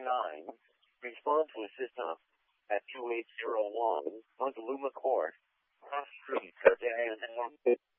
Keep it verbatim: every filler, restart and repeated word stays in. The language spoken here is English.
nine. Respond to assistant at two eight zero one Montaluma Court, Cross Street, Cardenas.